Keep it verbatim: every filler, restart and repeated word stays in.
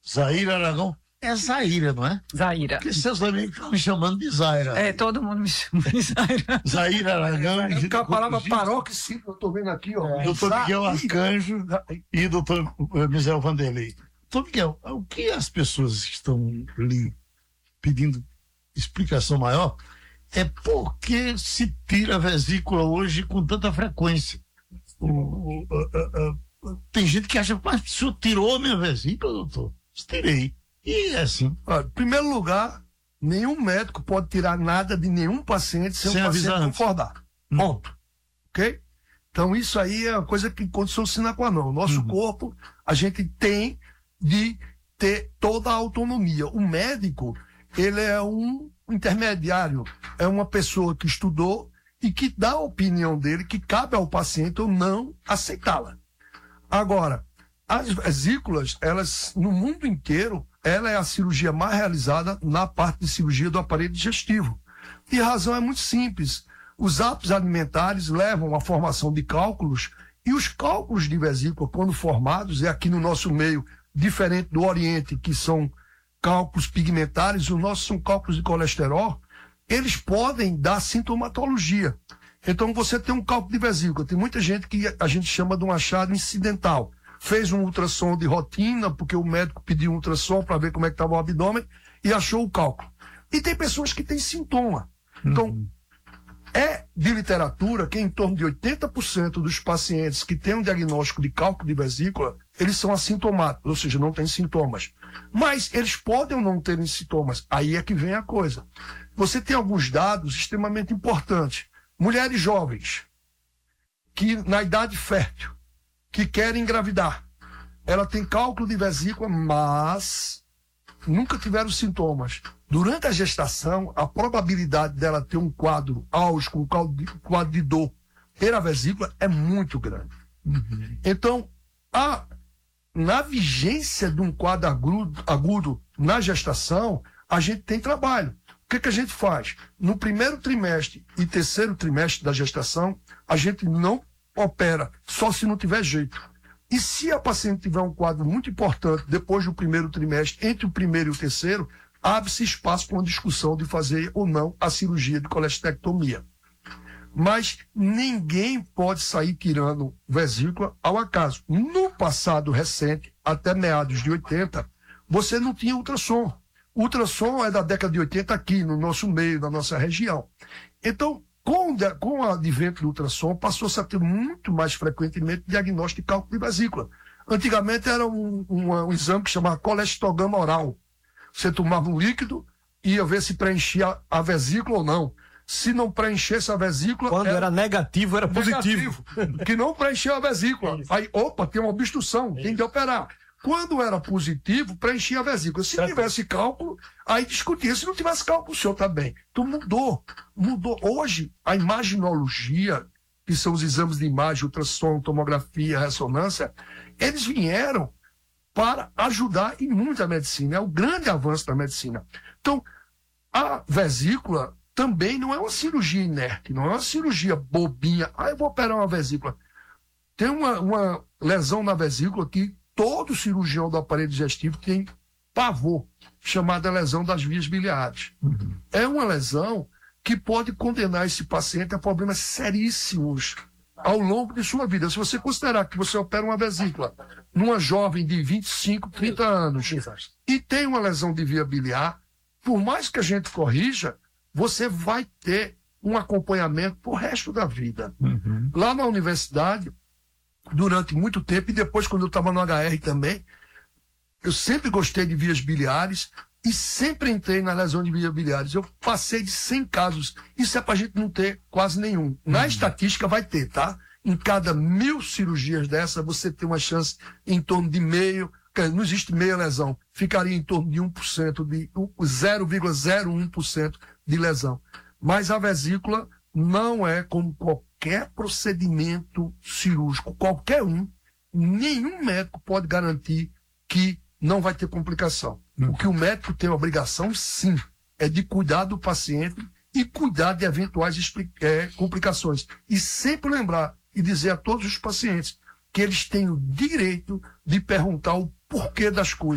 Zaira Aragão. É Zaira, não é? Zaira. Porque seus amigos estão me chamando de Zaira. É, todo mundo me chama de Zaira. Zaira Aragão. É porque a palavra paróquia, sim, eu estou vendo aqui, ó. É, doutor Miguel Arcanjo e doutor Misael Vanderlei. Doutor Miguel, o que as pessoas estão lhe pedindo explicação maior é por que se tira a vesícula hoje com tanta frequência? O, o, a, a, a, tem gente que acha, mas o senhor tirou a minha vesícula, doutor? Tirei. E é assim. Olha, em primeiro lugar, nenhum médico pode tirar nada de nenhum paciente sem, sem o paciente concordar. Hum. Ponto. Ok? Então isso aí é uma coisa que condição sine qua non. O nosso uhum. corpo, a gente tem de ter toda a autonomia. O médico, ele é um intermediário, é uma pessoa que estudou e que dá a opinião dele, que cabe ao paciente ou não aceitá-la. Agora, as vesículas, elas, no mundo inteiro, ela é a cirurgia mais realizada na parte de cirurgia do aparelho digestivo. E a razão é muito simples. Os hábitos alimentares levam à formação de cálculos, e os cálculos de vesícula, quando formados, é aqui no nosso meio, diferente do Oriente, que são cálculos pigmentares, os nossos são cálculos de colesterol, eles podem dar sintomatologia. Então você tem um cálculo de vesícula, tem muita gente que a gente chama de um achado incidental. Fez um ultrassom de rotina, porque o médico pediu um ultrassom para ver como é que estava o abdômen, e achou o cálculo. E tem pessoas que têm sintoma. Então, uhum. é de literatura que em torno de oitenta por cento dos pacientes que têm um diagnóstico de cálculo de vesícula, eles são assintomáticos, ou seja, não têm sintomas. Mas eles podem ou não terem sintomas. Aí é que vem a coisa. Você tem alguns dados extremamente importantes. Mulheres jovens, que na idade fértil, que querem engravidar, ela tem cálculo de vesícula, mas nunca tiveram sintomas. Durante a gestação, a probabilidade dela ter um quadro auge, com quadro de dor pela vesícula é muito grande. Uhum. Então, a, na vigência de um quadro agudo, agudo na gestação, a gente tem trabalho. O que, que a gente faz? No primeiro trimestre e terceiro trimestre da gestação, a gente não opera, só se não tiver jeito. E se a paciente tiver um quadro muito importante depois do primeiro trimestre, entre o primeiro e o terceiro, abre-se espaço para uma discussão de fazer ou não a cirurgia de colestectomia. Mas ninguém pode sair tirando vesícula ao acaso. No passado recente, até meados de oitenta, você não tinha ultrassom. O ultrassom é da década de oitenta aqui, no nosso meio, na nossa região. Então, Com, de, com o advento do ultrassom, passou-se a ter muito mais frequentemente diagnóstico de cálculo de vesícula. Antigamente era um, um, um exame que chamava colestograma oral. Você tomava um líquido e ia ver se preenchia a vesícula ou não. Se não preenchesse a vesícula... Quando era, era negativo, era positivo. Negativo, que não preencheu a vesícula. Aí, opa, tem uma obstrução, tem de operar. Quando era positivo, preenchia a vesícula. Se certo. Tivesse cálculo, aí discutia. Se não tivesse cálculo, o senhor está bem. Então mudou. Mudou. Hoje, a imaginologia, que são os exames de imagem, ultrassom, tomografia, ressonância, eles vieram para ajudar em muito a medicina. É o grande avanço da medicina. Então, a vesícula também não é uma cirurgia inerte, não é uma cirurgia bobinha. Ah, eu vou operar uma vesícula. Tem uma, uma lesão na vesícula que todo cirurgião do aparelho digestivo tem pavor, chamada lesão das vias biliares. Uhum. É uma lesão que pode condenar esse paciente a problemas seríssimos ao longo de sua vida. Se você considerar que você opera uma vesícula numa jovem de vinte e cinco, trinta anos e tem uma lesão de via biliar, por mais que a gente corrija, você vai ter um acompanhamento pro resto da vida. Uhum. Lá na universidade, durante muito tempo, e depois quando eu estava no H R também, eu sempre gostei de vias biliares e sempre entrei na lesão de vias biliares. Eu passei de cem casos. Isso é para a gente não ter quase nenhum. Na uhum. estatística vai ter, tá? Em cada mil cirurgias dessa, você tem uma chance em torno de meio, não existe meia lesão, ficaria em torno de um por cento, de zero vírgula zero um por cento de lesão. Mas a vesícula não é como qualquer procedimento cirúrgico, qualquer um, nenhum médico pode garantir que não vai ter complicação. Uhum. O que o médico tem a obrigação, sim, é de cuidar do paciente e cuidar de eventuais é, complicações. E sempre lembrar e dizer a todos os pacientes que eles têm o direito de perguntar o porquê das coisas.